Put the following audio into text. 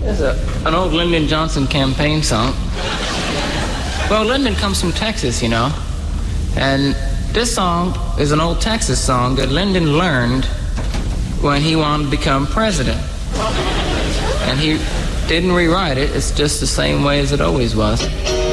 There's an old Lyndon Johnson campaign song. Well, Lyndon comes from Texas, you know. And this song is an old Texas song that Lyndon learned when he wanted to become president. And he didn't rewrite it. It's just the same way as it always was.